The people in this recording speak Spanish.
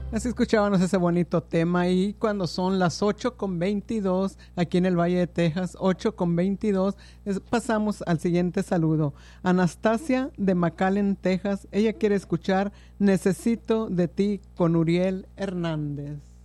Así escuchábamos ese bonito tema y cuando son las 8:22 aquí en el Valle de Texas, 8:22, pasamos al siguiente saludo. Anastasia de McAllen, Texas, ella quiere escuchar Necesito de ti con Uriel Hernández.